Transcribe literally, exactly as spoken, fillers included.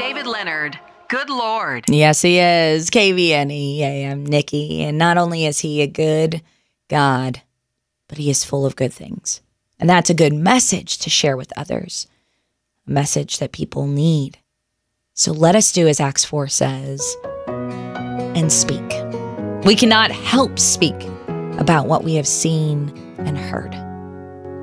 David Leonard. Good Lord. Yes, he is. K V N E A M, Nikki. And not only is he a good God, but he is full of good things. And that's a good message to share with others. A message that people need. So let us do as Acts four says and speak. We cannot help speak about what we have seen and heard.